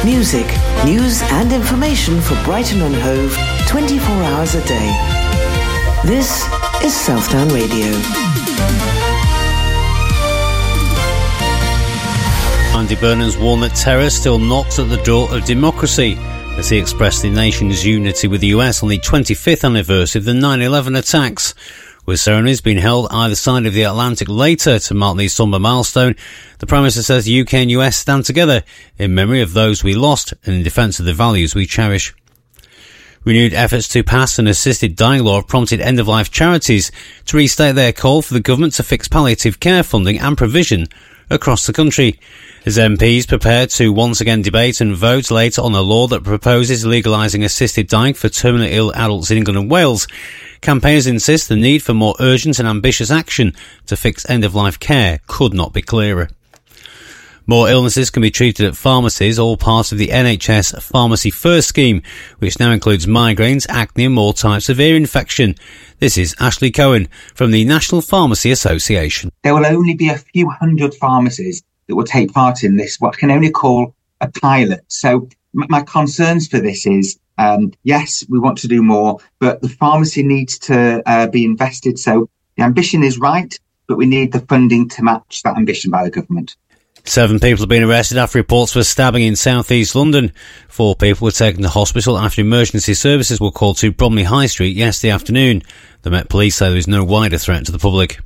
Music, news and information for Brighton and Hove 24 hours a day. This is Southdown Radio. Andy Burnham's warned that terror still knocks at the door of democracy, as he expressed the nation's unity with the US on the 25th anniversary of the 9/11 attacks. With ceremonies being held either side of the Atlantic later to mark the sombre milestone, the Prime Minister says the UK and US stand together in memory of those we lost and in defence of the values we cherish. Renewed efforts to pass an assisted dying law have prompted end-of-life charities to restate their call for the government to fix palliative care funding and provision across the country, as MPs prepare to once again debate and vote later on a law that proposes legalising assisted dying for terminally ill adults in England and Wales. Campaigners insist the need for more urgent and ambitious action to fix end-of-life care could not be clearer. More illnesses can be treated at pharmacies, all part of the NHS Pharmacy First scheme, which now includes migraines, acne and more types of ear infection. This is Ashley Cohen from the National Pharmacy Association. There will only be a few hundred pharmacies that will take part in this, what can only call a pilot. So my concerns for this is, yes, we want to do more, but the pharmacy needs to be invested. So the ambition is right, but we need the funding to match that ambition by the government. 7 people have been arrested after reports of a stabbing in South East London. 4 people were taken to hospital after emergency services were called to Bromley High Street yesterday afternoon. The Met Police say there is no wider threat to the public.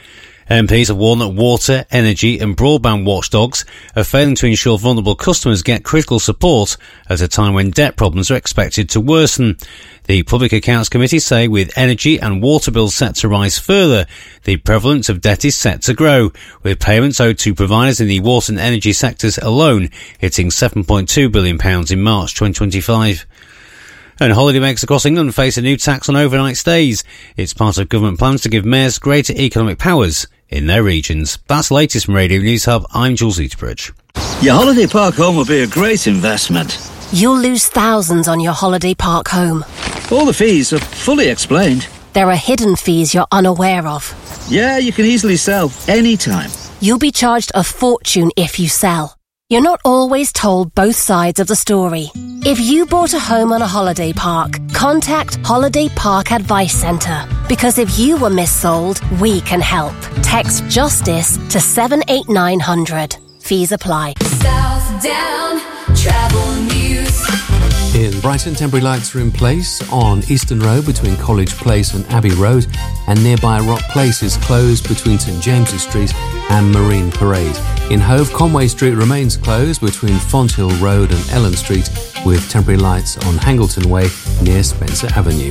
MPs have warned that water, energy and broadband watchdogs are failing to ensure vulnerable customers get critical support at a time when debt problems are expected to worsen. The Public Accounts Committee say with energy and water bills set to rise further, the prevalence of debt is set to grow, with payments owed to providers in the water and energy sectors alone hitting £7.2 billion in March 2025. And holidaymakers across England face a new tax on overnight stays. It's part of government plans to give mayors greater economic powers in their regions. That's the latest from Radio News Hub. I'm Jules Eaterbridge. Your holiday park home will be a great investment. You'll lose thousands on your holiday park home. All the fees are fully explained. There are hidden fees you're unaware of. Yeah, you can easily sell anytime. You'll be charged a fortune if you sell. You're not always told both sides of the story. If you bought a home on a holiday park, contact Holiday Park Advice Centre. Because if you were missold, we can help. Text JUSTICE to 78900. Fees apply. Southdown Travel News. In Brighton, temporary lights are in place on Eastern Road between College Place and Abbey Road, and nearby Rock Place is closed between St James's Street and Marine Parade. In Hove, Conway Street remains closed between Fonthill Road and Ellen Street, with temporary lights on Hangleton Way near Spencer Avenue.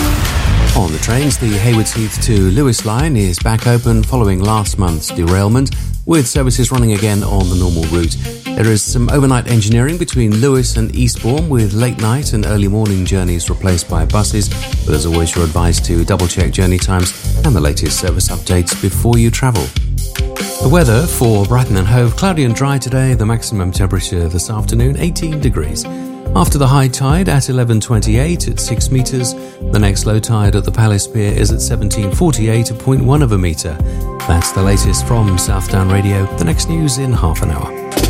On the trains, the Haywards Heath to Lewis line is back open following last month's derailment, with services running again on the normal route. There is some overnight engineering between Lewis and Eastbourne, with late night and early morning journeys replaced by buses, but as always you're advised to double check journey times and the latest service updates before you travel. The weather for Brighton and Hove: cloudy and dry today, the maximum temperature this afternoon 18 degrees. After the high tide at 11:28 at 6 metres, the next low tide at the Palace Pier is at 17:48 at 0.1 of a metre. That's the latest from Southdown Radio. The next news in half an hour.